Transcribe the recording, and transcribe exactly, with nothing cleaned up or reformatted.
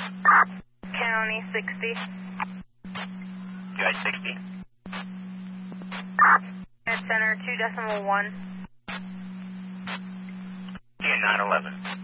County sixty. U I sixty. Air Center two decimal one. U nine eleven.